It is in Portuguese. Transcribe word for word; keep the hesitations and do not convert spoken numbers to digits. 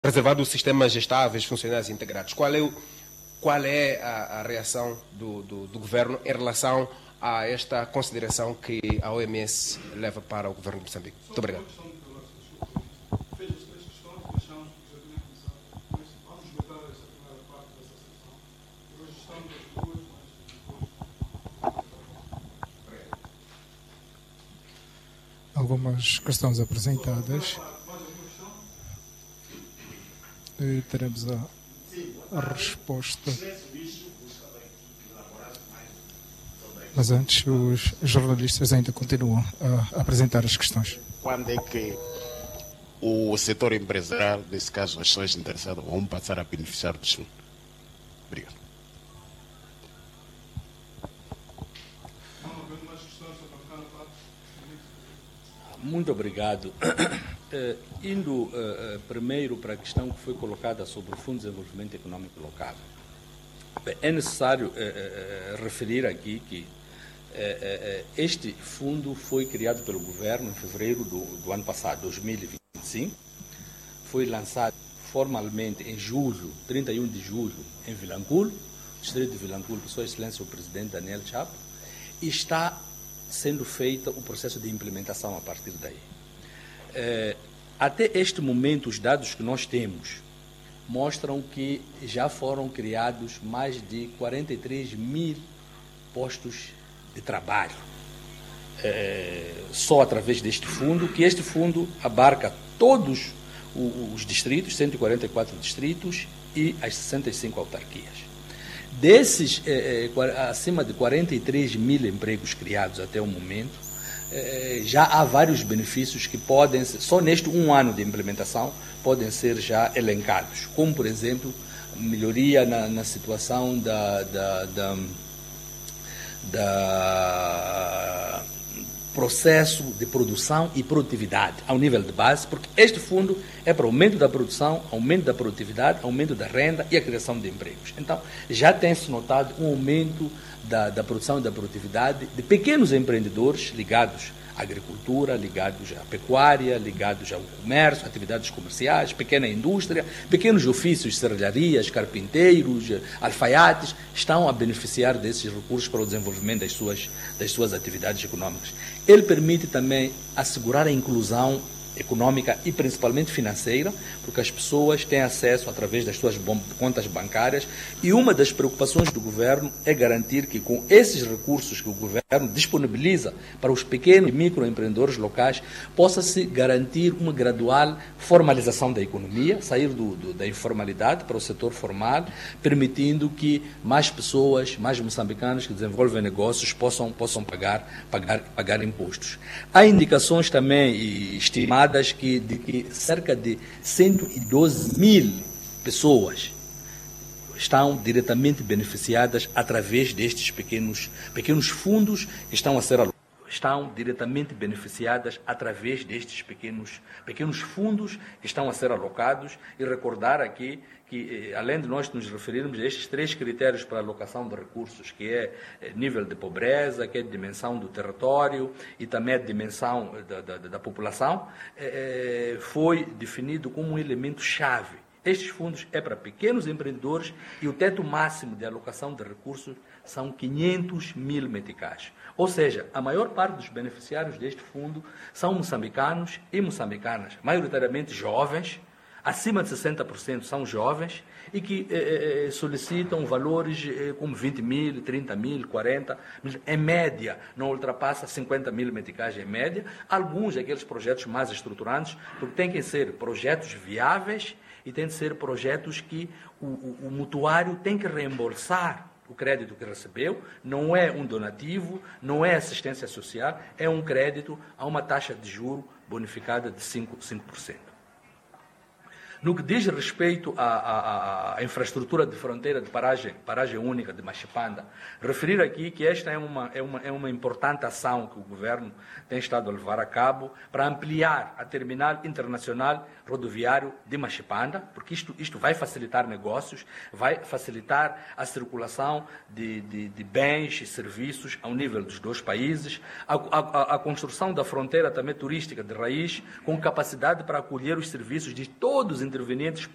preservado o sistema gestáveis, funcionais e integrados. Qual é, o, qual é a, a reação do, do, do Governo em relação a esta consideração que a O M S leva para o Governo de Moçambique? Muito obrigado. Algumas questões apresentadas. E teremos a, a resposta. Mas antes, os jornalistas ainda continuam a, a apresentar as questões. Quando é que o setor empresarial, nesse caso as pessoas interessadas, vão passar a beneficiar disso? Obrigado. Muito obrigado. Uh, indo uh, uh, primeiro para a questão que foi colocada sobre o Fundo de Desenvolvimento Econômico Local, é necessário uh, uh, referir aqui que uh, uh, este fundo foi criado pelo Governo em fevereiro do, do ano passado, dois mil e vinte e cinco, foi lançado formalmente em julho, trinta e um de julho, em Vilanculo, distrito de Vilanculo, por Sua Excelência o Presidente Daniel Chapo, e está sendo feito o processo de implementação a partir daí. É, até este momento, os dados que nós temos mostram que já foram criados mais de quarenta e três mil postos de trabalho, é, só através deste fundo, que este fundo abarca todos os distritos, cento e quarenta e quatro distritos e as sessenta e cinco autarquias. Desses, eh, acima de quarenta e três mil empregos criados até o momento, eh, já há vários benefícios que podem, só neste um ano de implementação, podem ser já elencados, como, por exemplo, melhoria na, na situação da, da, da, da processo de produção e produtividade ao nível de base, porque este fundo é para aumento da produção, aumento da produtividade, aumento da renda e a criação de empregos. Então, já tem-se notado um aumento da, da produção e da produtividade de pequenos empreendedores ligados à agricultura, ligados à pecuária, ligados ao comércio, atividades comerciais, pequena indústria, pequenos ofícios, serralharias, carpinteiros, alfaiates, estão a beneficiar desses recursos para o desenvolvimento das suas, das suas atividades econômicas. Ele permite também assegurar a inclusão econômica e principalmente financeira, porque as pessoas têm acesso através das suas contas bancárias, e uma das preocupações do governo é garantir que com esses recursos que o governo disponibiliza para os pequenos e microempreendedores locais, possa-se garantir uma gradual formalização da economia, sair do, do, da informalidade para o setor formal, permitindo que mais pessoas, mais moçambicanos que desenvolvem negócios possam, possam pagar, pagar, pagar impostos. Há indicações também estimadas Que, de que cerca de cento e doze mil pessoas estão diretamente beneficiadas através destes pequenos, pequenos fundos que estão a ser alocados. Estão diretamente beneficiadas através destes pequenos, pequenos fundos que estão a ser alocados, e recordar aqui que, além de nós nos referirmos a estes três critérios para a alocação de recursos, que é nível de pobreza, que é a dimensão do território e também a dimensão da, da, da população, é, foi definido como um elemento-chave. Estes fundos é para pequenos empreendedores e o teto máximo de alocação de recursos são quinhentos mil meticais. Ou seja, a maior parte dos beneficiários deste fundo são moçambicanos e moçambicanas, maioritariamente jovens, acima de sessenta por cento são jovens e que eh, solicitam valores eh, como vinte mil, trinta mil, quarenta mil, em média, não ultrapassa cinquenta mil meticais em média. Alguns daqueles projetos mais estruturantes, porque têm que ser projetos viáveis e têm que ser projetos que o, o, o mutuário tem que reembolsar o crédito que recebeu, não é um donativo, não é assistência social, é um crédito a uma taxa de juro bonificada de cinco por cento. No que diz respeito à, à, à infraestrutura de fronteira de paragem, paragem única de Machipanda, referir aqui que esta é uma, é, uma, é uma importante ação que o governo tem estado a levar a cabo para ampliar a terminal internacional rodoviário de Machipanda, porque isto, isto vai facilitar negócios, vai facilitar a circulação de, de, de bens e serviços ao nível dos dois países, a, a, a construção da fronteira também turística de raiz, com capacidade para acolher os serviços de todos os intervenientes